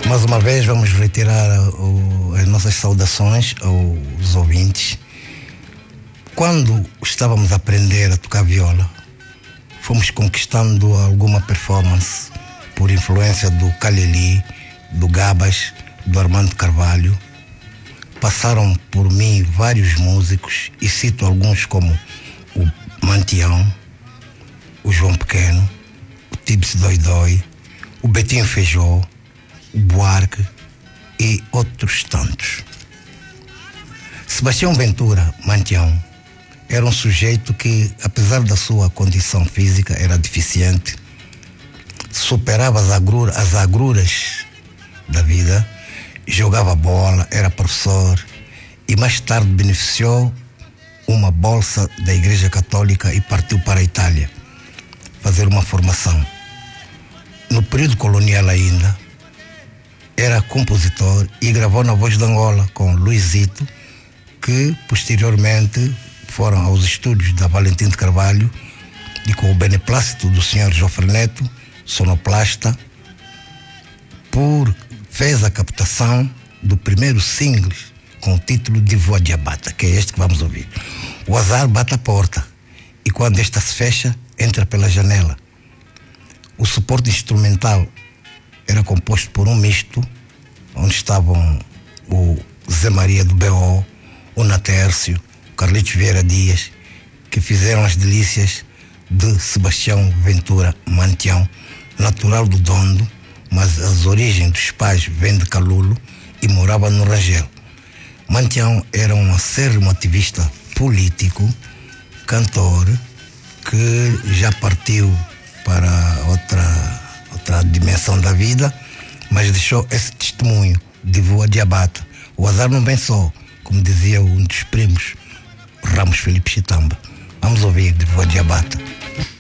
Mais uma vez vamos retirar as nossas saudações aos ouvintes. Quando estávamos a aprender a tocar viola, fomos conquistando alguma performance por influência do Caleli, do Gabas, do Armando Carvalho. Passaram por mim vários músicos e cito alguns como o Mantião, o João Pequeno, o Tibes Doidói, o Betinho Feijó, o Buarque e outros tantos. Sebastião Ventura, Mantião, era um sujeito que, apesar da sua condição física, era deficiente, superava as agruras da vida, jogava bola, era professor e mais tarde beneficiou uma bolsa da Igreja Católica e partiu para a Itália fazer uma formação. No período colonial ainda, era compositor e gravou na Voz de Angola com Luizito, que posteriormente foram aos estúdios da Valentim de Carvalho e com o beneplácito do Sr. Jofre Neto, sonoplasta, fez a captação do primeiro single com o título de Voa de Abata, que é este que vamos ouvir. O azar bate a porta e quando esta se fecha, entra pela janela. O suporte instrumental era composto por um misto, onde estavam o Zé Maria do B.O., o Natércio, o Carlitos Vieira Dias, que fizeram as delícias de Sebastião Ventura Mantião, natural do Dondo, mas as origens dos pais vêm de Calulo e morava no Rangel. Mantião era um acérrimo ativista político, cantor, que já partiu para outra dimensão da vida, mas deixou esse testemunho de Voa de Abata. O azar não vem só, como dizia um dos primos, Ramos Felipe Chitamba. Vamos ouvir de Voa de Abata.